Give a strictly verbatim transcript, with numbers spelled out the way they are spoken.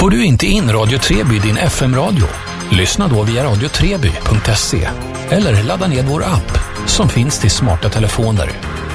Får du inte in Radio Treby i din F M-radio? Lyssna då via radio treby punkt se eller ladda ner vår app som finns till smarta telefoner.